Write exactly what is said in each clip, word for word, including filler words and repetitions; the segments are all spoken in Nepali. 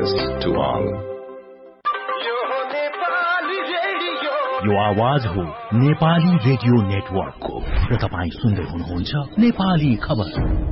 service to all. यो आवाज हो नेपाली रेडियो नेटवर्कको र तपाईं सुन्दै हुनुहुन्छ नेपाली खबर।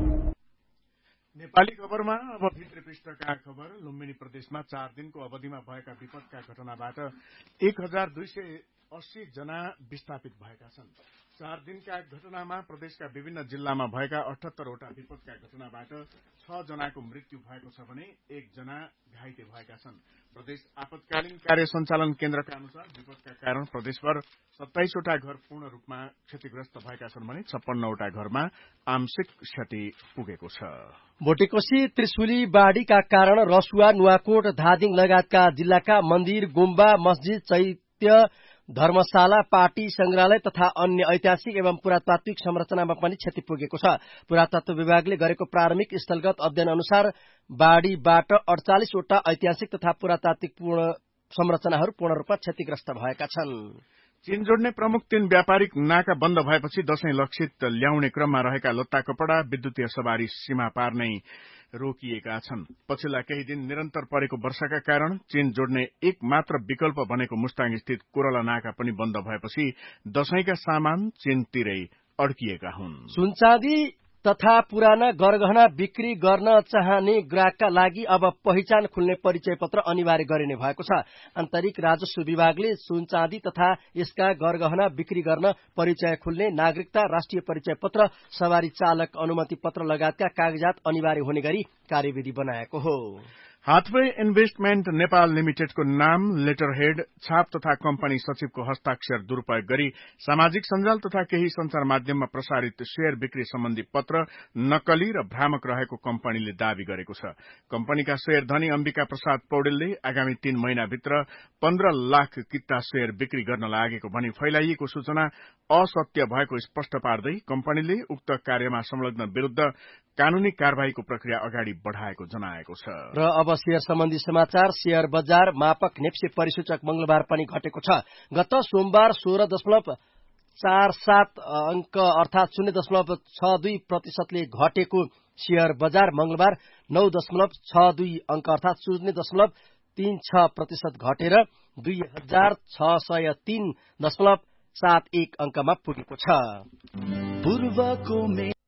नेपाली खबरमा अब भित्री पृष्ठका खबर। लुम्बिनी प्रदेशमा चार दिनको अवधिमा भएका विपदका घटनाबाट एक हजार दुई सय अस्सी जना विस्थापित भएका छन्। चार दिनका घटनामा प्रदेशका विभिन्न जिल्लामा भएका अठहत्तरवटा विपदका घटनाबाट छ जनाको मृत्यु भएको छ भने एक जना घाइते भएका छन्। प्रदेश आपतकालीन कार्य सञ्चालन केन्द्रका अनुसार विपदका कारण प्रदेशभर सत्ताइसवटा घर पूर्ण रूपमा क्षतिग्रस्त भएका छन् भने छप्पन्नवटा घरमा आंशिक क्षति पुगेको छ। भोटेकोशी त्रिशुली बाढ़ीका कारण रसुवा, नुवाकोट, धादिङ लगायतका जिल्लाका मन्दिर, गुम्बा, मस्जिद, चैत्य, धर्मशाला, पार्टी, संग्रहालय तथा अन्य ऐतिहासिक एवं पुरातात्विक संरचनामा पनि क्षति पुगेको छ। पुरातत्व विभागले गरेको प्रारम्भिक स्थलगत अध्ययन अनुसार बाढ़ीबाट अडचालिसवटा ऐतिहासिक तथा पुरातात्विक पूर्ण संरचनाहरू पूर्ण रूपमा क्षतिग्रस्त भएका छन्। चीन जोड्ने प्रमुख तीन व्यापारिक नाका बन्द भएपछि दशैं लक्षित ल्याउने क्रममा रहेका लत्ता कपड़ा, विद्युतीय सवारी सीमा पार नै रोकिएका छन्। पछिल्ला केही दिन निरन्तर परेको वर्षाका कारण चीन जोड्ने एक मात्र विकल्प बनेको मुस्ताङ स्थित कोरला नाका पनि बन्द भएपछि दशैंका सामान चीनतिरै अड्किएका हुन्। सुनचाँदी तथा पुराना गरगहना बिक्री गर्न चाहने ग्राहकका लागि अब पहिचान खुल्ने परिचय पत्र अनिवार्य गरिने भएको छ। आन्तरिक राजस्व विभागले सुनचाँदी तथा यसका गरगहना बिक्री गर्न परिचय खुल्ने, नागरिकता, राष्ट्रिय परिचय पत्र, सवारी चालक अनुमति पत्र लगायतका कागजात अनिवार्य हुने गरी कार्यविधि बनाएको हो। हाथवे इन्भेस्टमेन्ट नेपाल लिमिटेडको नाम, लेटरहेड, छाप तथा कम्पनी सचिवको हस्ताक्षर दुरूपयोग गरी सामाजिक सञ्जाल तथा केही संचार माध्यममा प्रसारित शेयर बिक्री सम्बन्धी पत्र नक्कली र भ्रामक रहेको कम्पनीले दावी गरेको छ। कम्पनीका शेयर धनी अम्बिका प्रसाद पौडेलले आगामी तीन महिनाभित्र पन्ध्र लाख किता शेयर बिक्री गर्न लागेको भनी फैलाइएको सूचना असत्य भएको स्पष्ट पार्दै कम्पनीले उक्त कार्यमा संलग्न विरूद्ध कानूनी कार्यवाहीको प्रक्रिया अगाडि बढ़ाएको जनाएको छ। र अब शेयर सम्बन्धी समाचार। शेयर बजार मापक नेप्से परिसूचक मंगलबार पनि घटेको छ। गत सोमबार सोह्र दशमलव चार सात अंक अर्थात शून्य दशमलव छ दुई प्रतिशतले घटेको शेयर बजार मंगलबार नौ दशमलव छ दुई अंक अर्थात शून्य दशमलव तीन छ प्रतिशत घटेर दुई हजार छ सय तीन दशमलव सात एक अंकमा पुगेको छ। पूर्वको